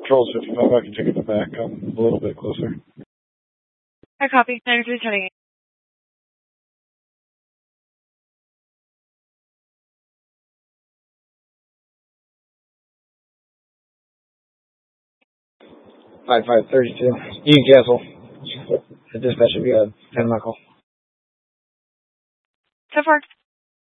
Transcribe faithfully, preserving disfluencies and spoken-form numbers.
Control's fifty-five. I can take it to back. I'm a little bit closer. I copy. ninety-three ten eight. five five thirty-two. You can cancel. The dispatch should be a ten knuckle. So far.